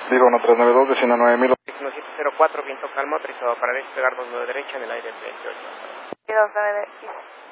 Viva 1392, destino 9000. 1704, viento calmo, autorizado para despegar 29 derecha en el aire 28. 29.